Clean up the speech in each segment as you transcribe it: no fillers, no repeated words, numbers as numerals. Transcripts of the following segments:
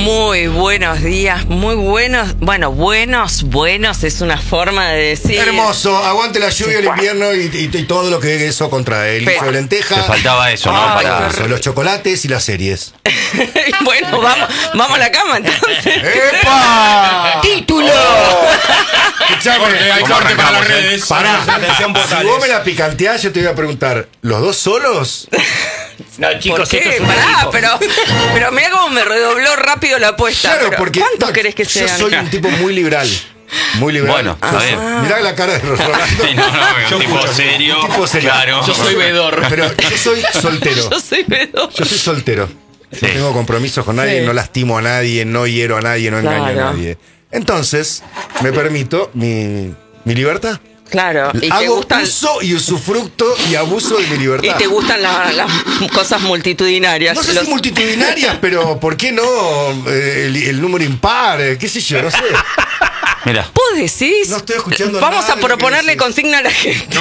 Muy buenos días, muy buenos. Bueno, buenos es una forma de decir. Hermoso, aguante la lluvia, el invierno y todo lo que eso contrae. El guiso de lenteja. Te faltaba eso, ¿no? Ay, Eso, los chocolates y las series. Bueno, vamos a la cama entonces. ¡Epa! ¡Título! Escuchame, Hay ¿Cómo corte para las arrancamos, redes. pará. Atención, Si portales. vos me la picanteás, yo te voy a preguntar, ¿los dos solos? No, chicos, ¿Por qué? esto es un Pará, equipo. pero mira cómo me redobló rápido la apuesta. Claro, Pero, porque ¿cuántos querés que sean? yo soy un tipo muy liberal. Muy liberal. Bueno, está bien. Mirá la cara de Rolando. No, un tipo serio. Un tipo serio. Claro. Yo soy vedor. Pero yo soy soltero. Yo soy pedo. Yo soy soltero. Sí. No tengo compromisos con nadie, Sí. no lastimo a nadie, no hiero a nadie, no engaño Claro. a nadie. Entonces, me permito mi libertad. Claro, y te Hago gustan uso y usufructo y abuso de mi libertad. y te gustan las cosas multitudinarias. No sé Los- si multitudinarias, pero ¿por qué no el número impar? ¿Qué sé yo? No sé. Mira. ¿Vos decís? No estoy escuchando Vamos nada a de lo que proponerle decís. consigna a la gente.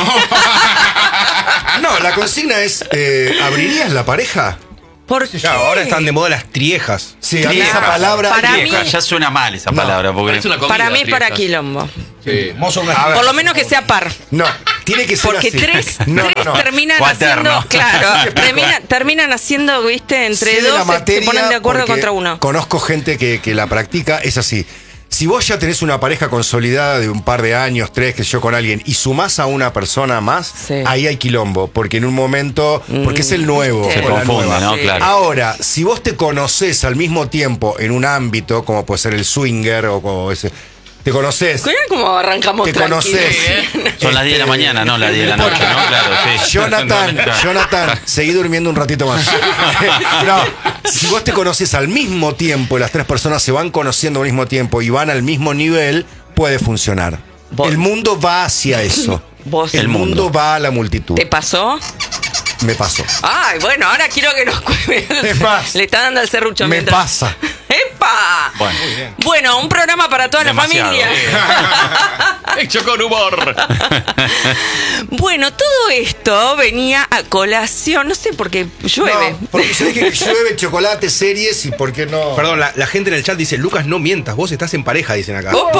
No, la consigna es, ¿abrirías la pareja? ¿Por qué? Claro, ahora están de moda las triejas. Sí, a mí Trieja. esa palabra... Para mí- Vieja, ya suena mal esa No. palabra. Porque Parece una comida, Para mí es para triejas. quilombo. Sí. Mozo una A ver. Por lo menos que sea par. No, tiene que ser Porque así. tres No, no. terminan Cuaterno. haciendo, claro, terminan haciendo, viste, entre Sé de la dos materia se ponen de acuerdo porque contra uno. Conozco gente que la practica, es así. Si vos ya tenés una pareja consolidada de un par de años, 3, que yo con alguien, y sumás a una persona más, Sí. ahí hay quilombo, porque en un momento, porque es el nuevo. Se o la confunde, nueva. ¿no? Sí. Claro. Ahora, si vos te conocés al mismo tiempo en un ámbito, como puede ser el swinger o como ese, te conocés, Mirá cómo arrancamos te tranquilos. conocés. son las 10 de la mañana, no las 10 de la noche, ¿no? Claro, sí. Jonathan, seguí durmiendo un ratito más. No, si vos te conoces al mismo tiempo, y las tres personas se van conociendo al mismo tiempo y van al mismo nivel, puede funcionar. Vos- El mundo va hacia eso. Vos- El mundo va a la multitud. ¿Te pasó? Me pasó. Ay, bueno, ahora quiero que nos cuente. Es más, Le está dando al serrucho me mientras. pasa. ¡Epa! Bueno. Bueno, un programa para toda Demasiado. la familia. Hecho con humor. Bueno, todo esto venía a colación, no sé por qué llueve. No, porque yo dije que llueve, chocolate, series y por qué no. Perdón, la gente en el chat dice, Lucas, no mientas, vos estás en pareja, dicen acá. ¡Opo!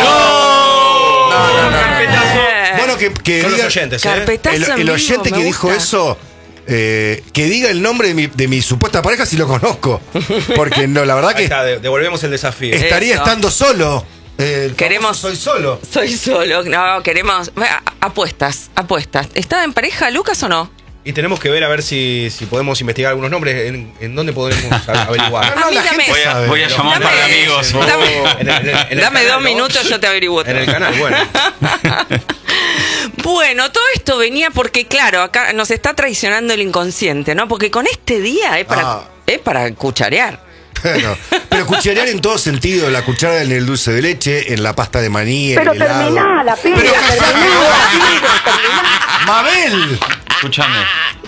No. Carpetazo. Bueno, que Son los diga- oyentes, ¿eh? Carpetazo en el vivo, oyente me que dijo gusta. eso, que diga el nombre de mi supuesta pareja si lo conozco. Porque no, la verdad Ahí que está, devolvemos el desafío. estaría Eso. estando solo. El Queremos- famoso Soy solo. Soy solo, no, queremos. Apuestas. ¿Estaba en pareja Lucas o no? Y tenemos que ver a ver si podemos investigar algunos nombres. ¿En dónde podremos averiguar? No, la Mírame. gente sabe. Voy a llamar a un par de amigos. Dame 2 minutos, yo te averiguo. En el canal, bueno. Bueno, todo esto venía porque, claro, acá nos está traicionando el inconsciente, ¿no? Porque con este día es para cucharear. Pero cucharear en todo sentido, la cuchara en el dulce de leche, en la pasta de maní, en Pero el helado. terminá, la piba, Pero terminá. Mabel. Escúchame.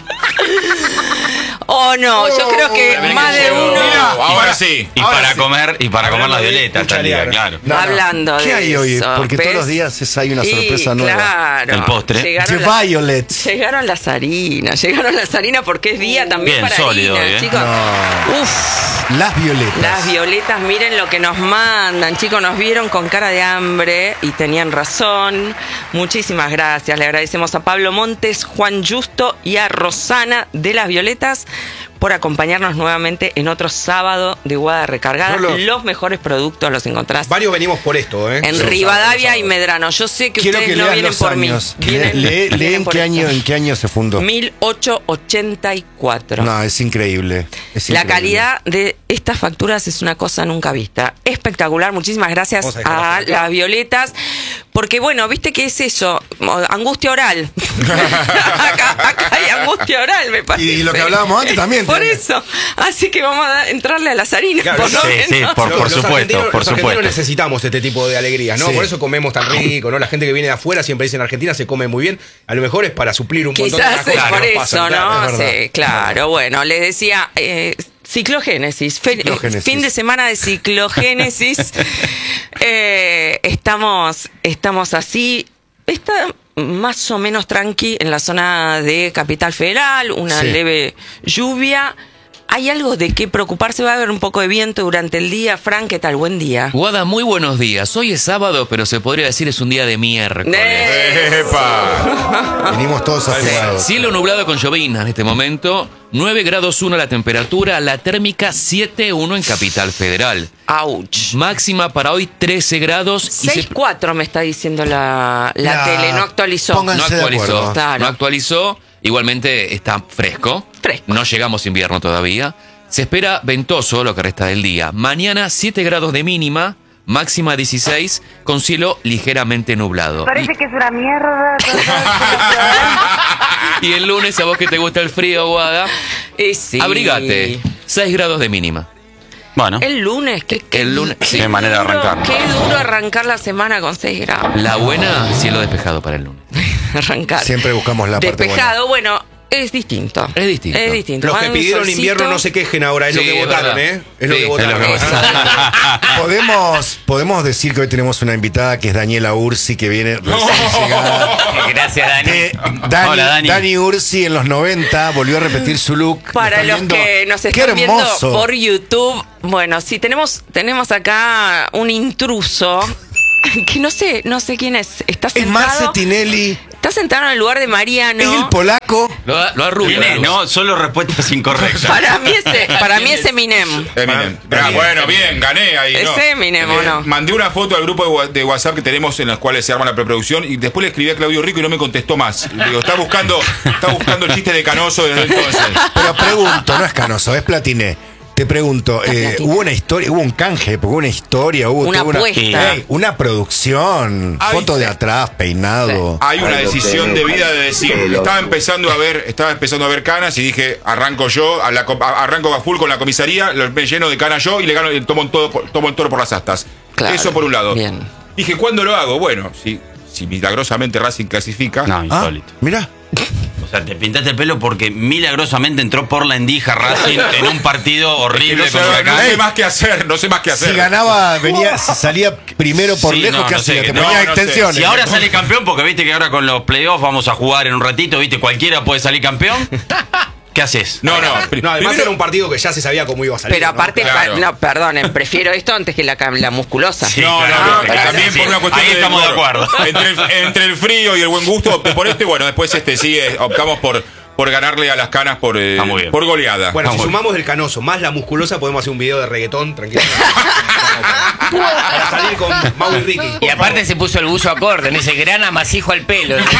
Oh, no, yo creo que más de uno. Mira, Ahora sí. Y Ahora para sí. comer Hablando las de violetas también, cucharear. claro. No, no. Hablando ¿Qué de hay hoy? eso, Porque ¿ves? todos los días hay una Y, sorpresa nueva. Claro. El postre. Llegaron The Violets. Llegaron las harinas porque es día también Bien para sólido harinas, hoy, ¿eh? chicos. No. Uf. Las violetas. Las violetas, miren lo que nos mandan, chicos, nos vieron con cara de hambre y tenían razón. Muchísimas gracias, le agradecemos a Pablo Montes, Juan Justo y a Rosana de las Violetas por acompañarnos nuevamente en otro sábado de Guada Recargada. Rolo. Los mejores productos los encontrás Varios venimos por esto, ¿eh? en Sí, Rivadavia sí, y Medrano. Yo sé que Quiero ustedes que no leas vienen los por años. mí. Vienen Lee por esto. en qué año se fundó. 1884. No, es increíble. Es La increíble. calidad de estas facturas es una cosa nunca vista. Espectacular, muchísimas gracias Vamos a dejar a la foto. las Violetas. Porque bueno, viste que es eso, angustia oral. acá hay angustia oral, me parece. Y lo que hablábamos antes también. Por eso. Así que vamos a entrarle a las harinas. Claro, por lo sí, menos. sí, por Los supuesto, argentinos- por los argentinos supuesto. necesitamos este tipo de alegrías, ¿no? Sí. Por eso comemos tan rico, ¿no? La gente que viene de afuera siempre dice en Argentina se come muy bien. A lo mejor es para suplir un montón de Quizás otras es cosas por que nos eso, pasan, ¿no? claro. es verdad. Sí, claro. Bueno, les decía, ciclogénesis. Ciclogénesis. Fin de semana de ciclogénesis. Estamos así. Está más o menos tranqui en la zona de Capital Federal, una Sí. leve lluvia. ¿Hay algo de qué preocuparse? Va a haber un poco de viento durante el día. Fran, ¿qué tal? Buen día. Guada, muy buenos días. Hoy es sábado, pero se podría decir es un día de miércoles. ¡Epa! Venimos todos afugados. Cielo nublado con llovizna en este momento. 9 grados 1 la temperatura, la térmica 7,1 en Capital Federal. Ouch. Máxima para hoy 13 grados. 6,4 me está diciendo la tele, no actualizó. No Pónganse de actualizó. acuerdo. Claro. No actualizó. Igualmente está fresco. Fresco. No llegamos a invierno todavía. Se espera ventoso lo que resta del día. Mañana 7 grados de mínima, máxima 16, con cielo ligeramente nublado. Parece que es una mierda. Y el lunes, a vos que te gusta el frío, Guada, Sí. abrigate. 6 grados de mínima. Bueno, El lunes, El lunes, qué sí. Qué manera de arrancar, ¿no? Qué duro arrancar la semana con 6 grados. La buena, cielo despejado para el lunes. Arrancar. Siempre buscamos la parte Despejado, bueno, es distinto. Es distinto. Es distinto. Los Va que un pidieron solcito. invierno no se quejen ahora, es lo Sí, que es votaron, verdad. ¿eh? Es lo Sí, que es votaron. lo que votaron. Podemos decir que hoy tenemos una invitada que es Daniela Ursi, que viene recién llegada. gracias, Dani. Dani, Hola, Dani. Dani Ursi en los 90 volvió a repetir su look. Para ¿Lo los están viendo? que nos ¡Qué están viendo hermoso! por YouTube, bueno, sí, tenemos acá un intruso que no sé quién es. Está Es sentado. Marce Tinelli, Está sentado en el lugar de Mariano. es el polaco. Lo arruga. Tiene, no, solo respuestas incorrectas. Para mí es Eminem. Eminem. Bueno, bien, gané ahí. ¿Es ¿no? Eminem o no? Mandé una foto al grupo de WhatsApp que tenemos en las cuales se arma la preproducción y después le escribí a Claudio Rico y no me contestó más. Digo, está buscando el chiste de Canoso desde entonces. Pero pregunto, no es Canoso, es Platiné. Te pregunto, Platiné. hubo una historia, hubo un canje, porque hubo una historia, hubo Una toda apuesta. una producción, Ay, foto de sí. atrás, peinado. Hay una decisión de vida de decir, estaba empezando a ver canas y dije, arranco yo, arranco a full con la comisaría, me lleno de canas yo y le gano, tomo el toro por las astas. Claro. Eso por un lado. Bien. Dije, ¿cuándo lo hago? Bueno, si milagrosamente Racing clasifica. No, Ah, insólito. mirá. O sea, te pintaste el pelo porque milagrosamente entró por la endija Racing en un partido horrible No sé, contra no Huracán. sé más qué hacer, Si ganaba, si salía primero por Sí, lejos, no, ¿qué no sé, hacía? que Te no, ponía no sé. extensiones. Si ahora sale campeón, porque viste que ahora con los playoffs vamos a jugar en un ratito, viste, cualquiera puede salir campeón. ¿Qué haces? No. No, además Primero- era un partido que ya se sabía cómo iba a salir. Pero ¿no? aparte, Claro. no, perdonen, prefiero esto antes que la musculosa. Sí, No, claro. también Sí, por una cuestión ahí estamos de acuerdo. Entre el frío y el buen gusto opté por bueno, después optamos por ganarle a las canas por muy bien. goleada. Bueno, si Vamos. sumamos el canoso más la musculosa, podemos hacer un video de reggaetón tranquilamente. Para salir con Mau y Ricky. Y aparte se puso el buzo acorde, en ese gran amasijo al pelo. Lo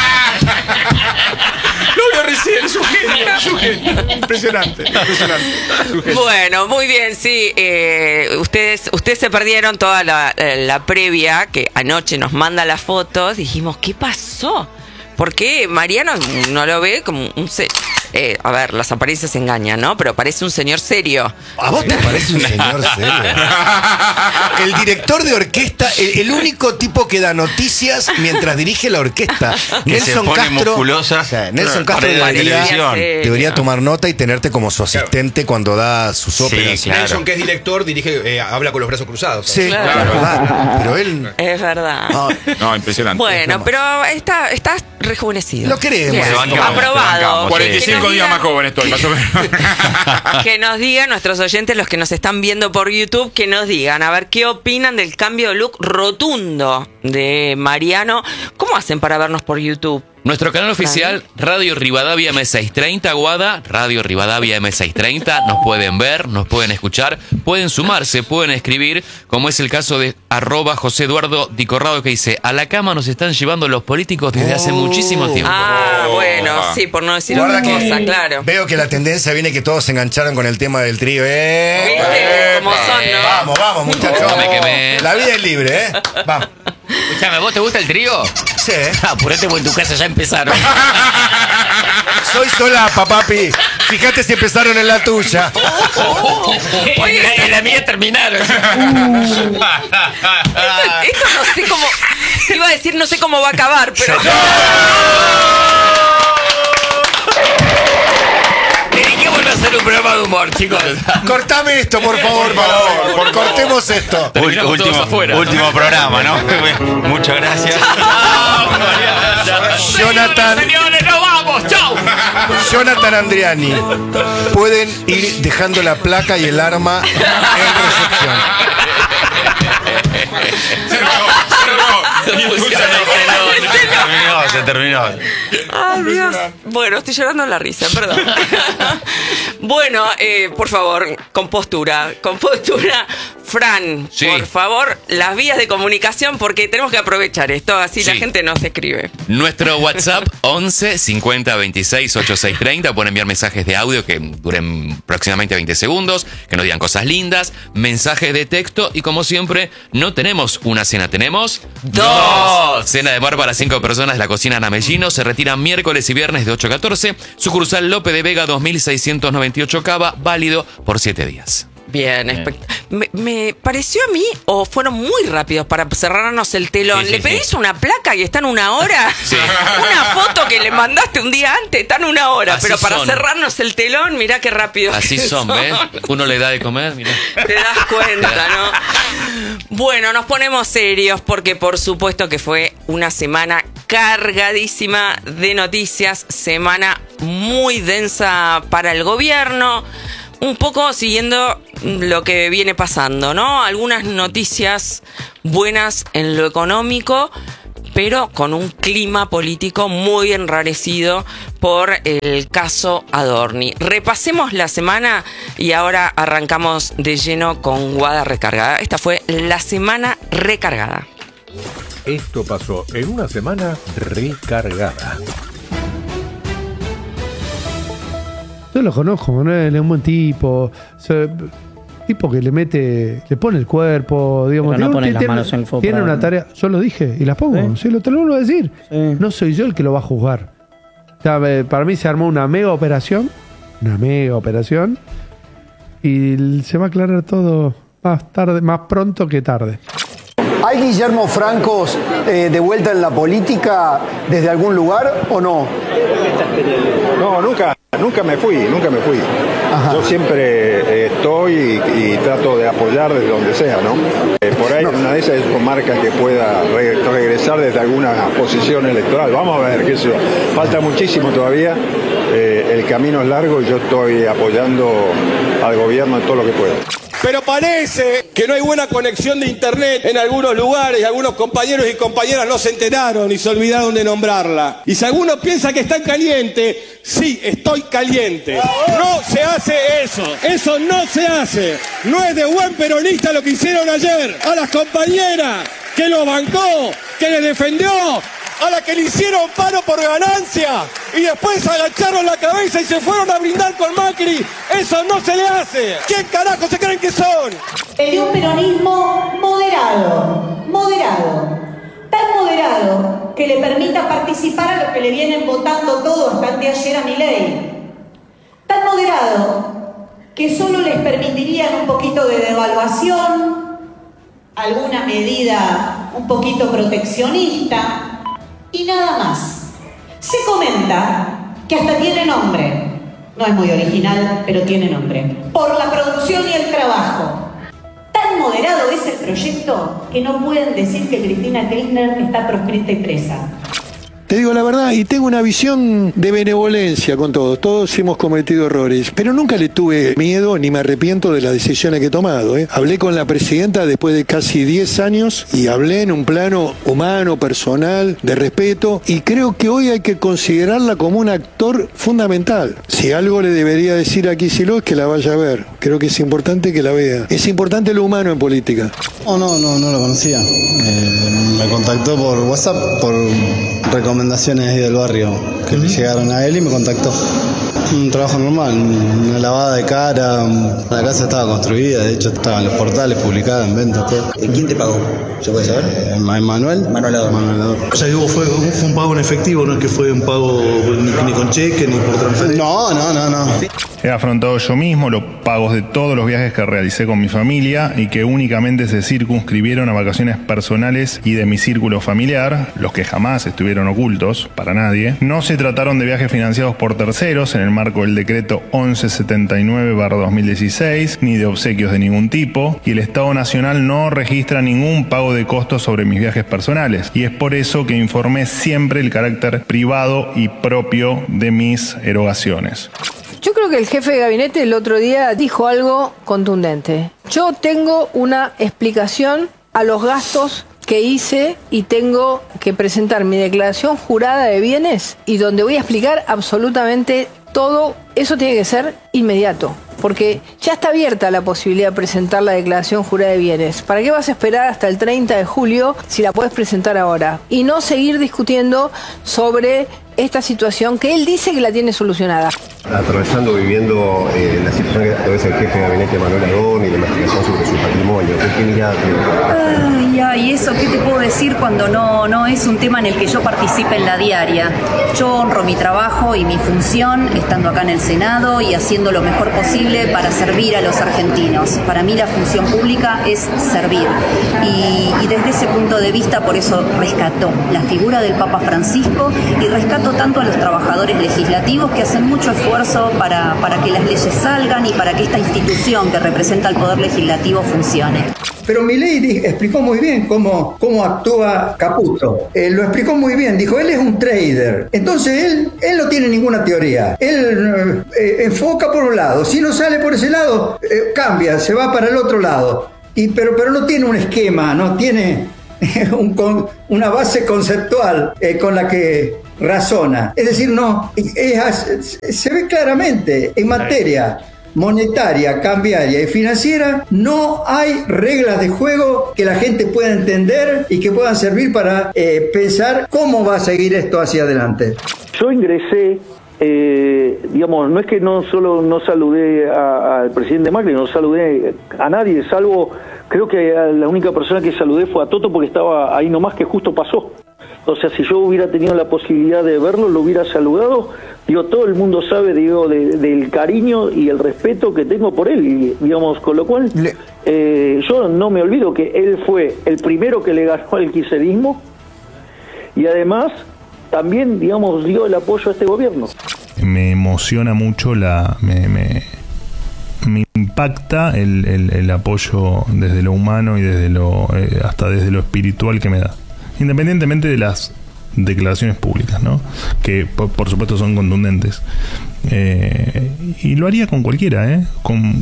vio recién, su genio. Impresionante. Su genio. Bueno, muy bien, sí. Ustedes se perdieron toda la previa, que anoche nos manda las fotos. Dijimos, ¿qué pasó? Porque Mariano no lo ve como a ver, las apariencias engañan, ¿no? Pero parece un señor serio. ¿A vos te parece un señor serio? El director de orquesta, el único tipo que da noticias mientras dirige la orquesta. Que se pone musculosa. O sea, Nelson Para Castro la debería, televisión. debería tomar nota y tenerte como su asistente cuando da sus óperas. claro. Nelson, que es director, habla con los brazos cruzados. Sí, Claro. la verdad. Pero él. Es verdad. Ah, No, impresionante. Bueno, pero estás rejuvenecido. Lo queremos. Bien. Te bancamos, te Aprobado. bancamos, sí. 45 días más joven estoy, más o menos. Que nos digan nuestros oyentes, los que nos están viendo por YouTube, que nos digan, a ver qué opinan del cambio de look rotundo de Mariano. ¿Cómo hacen para vernos por YouTube? Nuestro canal oficial, Radio Rivadavia M630, Guada, Radio Rivadavia M630, nos pueden ver, nos pueden escuchar, pueden sumarse, pueden escribir, como es el caso de @José Eduardo Di Corrado, que dice, a la cama nos están llevando los políticos desde hace muchísimo tiempo. Ah, bueno, sí, por no decir Guarda otra que cosa, claro. Veo que la tendencia viene que todos se engancharon con el tema del trío. ¿Viste? Como son, ¿no? Vamos, muchachos. Me quemé. La vida es libre, ¿eh? Vamos. Escuchame, ¿vos te gusta el trío? Sí. Apurate porque en tu casa ya empezaron. Soy solapa, papi. Fíjate si empezaron en la tuya. En la mía terminaron. Esto no sé cómo. Iba a decir no sé cómo va a acabar, pero. Dediquémonos a hacer un programa de humor, chicos. Cortame esto, por favor, cortemos esto. Terminamos todos afuera. Último programa, ¿no? Muchas gracias. Jonathan. Señores, nos vamos. vamos, chau. Jonathan Andriani. Pueden ir dejando la placa y el arma en recepción. Se terminó. Ay, Dios. Bueno, estoy llorando en la risa, perdón. Bueno, por favor, compostura. Fran, Sí. por favor, las vías de comunicación, porque tenemos que aprovechar esto, así la Sí. gente nos escribe. Nuestro WhatsApp 11 50 26 8630. Pueden enviar mensajes de audio que duren aproximadamente 20 segundos, que nos digan cosas lindas, mensajes de texto y como siempre, no tenemos una cena, tenemos dos. Cena de bar para 5 personas, la cocina Ana Mellino. Se retiran miércoles y viernes de 8 a 14. Sucursal Lope de Vega 2698 Cava, válido por 7 días. Bien, me pareció a mí, o fueron muy rápidos para cerrarnos el telón. Sí, sí, ¿Le pedís sí. una placa y están 1 hora? Sí. Una foto que le mandaste un día antes, están 1 hora. Así pero para son. cerrarnos el telón, mirá qué rápido. Así que son, ¿ves? Uno le da de comer, mirá. Te das cuenta, ¿no? Bueno, nos ponemos serios porque por supuesto que fue una semana cargadísima de noticias, semana muy densa para el gobierno, un poco siguiendo lo que viene pasando, ¿no? Algunas noticias buenas en lo económico, pero con un clima político muy enrarecido por el caso Adorni. Repasemos la semana y ahora arrancamos de lleno con Guada Recargada. Esta fue la semana recargada. Esto pasó en una semana recargada. Yo lo conozco, ¿no? Él es un buen tipo. Tipo que le pone el cuerpo, digamos. Pero no pone las tiene, manos en el fuego tiene para una ver. tarea, yo lo dije y las pongo, sí, te lo vuelvo a decir. Sí. No soy yo el que lo va a juzgar. O sea, para mí se armó una mega operación y se va a aclarar todo más tarde, más pronto que tarde. ¿Hay Guillermo Francos de vuelta en la política desde algún lugar o no? No, nunca me fui. Ajá. Yo siempre estoy y trato de apoyar desde donde sea, ¿no? Por ahí una de esas comarcas que pueda regresar desde alguna posición electoral. Vamos a ver, qué sé yo. Falta muchísimo todavía. El camino es largo y yo estoy apoyando al gobierno en todo lo que pueda. Pero parece que no hay buena conexión de internet en algunos lugares y algunos compañeros y compañeras no se enteraron y se olvidaron de nombrarla. Y si alguno piensa que está en caliente, sí, estoy caliente. No se hace eso. Eso no se hace. No es de buen peronista lo que hicieron ayer. A las compañeras que lo bancó, que le defendió, a la que le hicieron paro por ganancia y después agacharon la cabeza y se fueron a brindar con Macri. Eso no se le hace. ¿Quién carajo se creen que son? El de un peronismo moderado, tan moderado que le permita participar a los que le vienen votando todo hasta el de ayer a Milei, tan moderado que solo les permitirían un poquito de devaluación, alguna medida un poquito proteccionista y nada más. Se comenta que hasta tiene nombre. No es muy original, pero tiene nombre. Por la producción y el trabajo. Tan moderado es el proyecto que no pueden decir que Cristina Kirchner está proscrita y presa. Te digo la verdad, y tengo una visión de benevolencia con todos. Todos hemos cometido errores, pero nunca le tuve miedo ni me arrepiento de las decisiones que he tomado. Hablé con la presidenta después de casi 10 años y hablé en un plano humano, personal, de respeto, y creo que hoy hay que considerarla como un actor fundamental. Si algo le debería decir a Kicillof es que la vaya a ver. Creo que es importante que la vea. Es importante lo humano en política. No lo conocía. Me contactó por WhatsApp, por recomendaciones ahí del barrio que le llegaron a él y me contactó. Un trabajo normal, una lavada de cara, la casa estaba construida, de hecho estaban los portales publicados en venta, todo. ¿Quién te pagó? ¿Se puede saber? Manuel Adorno. O sea, fue un pago en efectivo, no es que fue un pago ni con cheque ni por transferencia. No. He afrontado yo mismo los pagos de todos los viajes que realicé con mi familia y que únicamente se circunscribieron a vacaciones personales y de mi círculo familiar, los que jamás estuvieron ocultos para nadie. No se trataron de viajes financiados por terceros, en el marco del decreto 1179/2016, ni de obsequios de ningún tipo, y el Estado Nacional no registra ningún pago de costos sobre mis viajes personales, y es por eso que informé siempre el carácter privado y propio de mis erogaciones. Yo creo que el jefe de gabinete el otro día dijo algo contundente. Yo tengo una explicación a los gastos que hice y tengo que presentar mi declaración jurada de bienes y donde voy a explicar absolutamente todo. Eso tiene que ser inmediato, porque ya está abierta la posibilidad de presentar la declaración jurada de bienes. ¿Para qué vas a esperar hasta el 30 de julio si la puedes presentar ahora? Y no seguir discutiendo sobre esta situación que él dice que la tiene solucionada. Atravesando, viviendo la situación que atraviesa el jefe de gabinete Manuel Adón y la investigación sobre su patrimonio. ¿Qué mirada tiene? Ay, eso, ¿qué te puedo decir cuando no es un tema en el que yo participe en la diaria? Yo honro mi trabajo y mi función estando acá en el Senado y haciendo lo mejor posible para servir a los argentinos. Para mí la función pública es servir. Y desde ese punto de vista, por eso rescato la figura del Papa Francisco y rescato tanto a los trabajadores legislativos que hacen mucho esfuerzo para que las leyes salgan y para que esta institución que representa al Poder Legislativo funcione. Pero Milei explicó muy bien cómo actúa Caputo. Lo explicó muy bien. Dijo, él es un trader. Entonces él no tiene ninguna teoría. Él enfoca por un lado. Si no sale por ese lado, cambia, se va para el otro lado. Pero no tiene un esquema, no tiene una base conceptual con la que razona. Es decir, se ve claramente en materia monetaria, cambiaria y financiera, no hay reglas de juego que la gente pueda entender y que puedan servir para pensar cómo va a seguir esto hacia adelante. Yo ingresé, no es que no saludé al presidente Macri, no saludé a nadie, salvo, creo que la única persona que saludé fue a Toto porque estaba ahí nomás, que justo pasó. O sea, si yo hubiera tenido la posibilidad de verlo, lo hubiera saludado. Todo el mundo sabe, del cariño y el respeto que tengo por él. Y, con lo cual, yo no me olvido que él fue el primero que le ganó al kirchnerismo y además también, dio el apoyo a este gobierno. Me emociona mucho, me impacta el apoyo desde lo humano y hasta desde lo espiritual que me da. Independientemente de las declaraciones públicas, ¿no? Que por supuesto son contundentes. Y lo haría con cualquiera, ¿eh?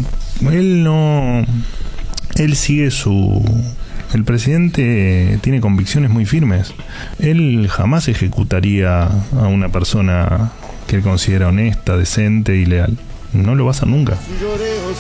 Él sigue el presidente tiene convicciones muy firmes. Él jamás ejecutaría a una persona que él considera honesta, decente y leal. No lo va a hacer nunca.